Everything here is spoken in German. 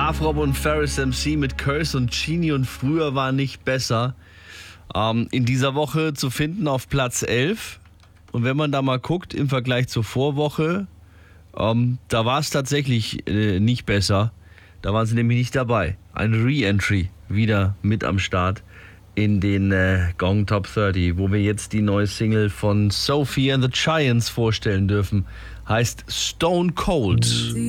Afrob und Ferris MC mit Curse und Genie und Früher war nicht besser. In dieser Woche zu finden auf Platz 11. Und wenn man da mal guckt im Vergleich zur Vorwoche, da war es tatsächlich nicht besser. Da waren sie nämlich nicht dabei. Ein Re-Entry wieder mit am Start in den Gong Top 30, wo wir jetzt die neue Single von Sophie and the Giants vorstellen dürfen. Heißt Stone Cold.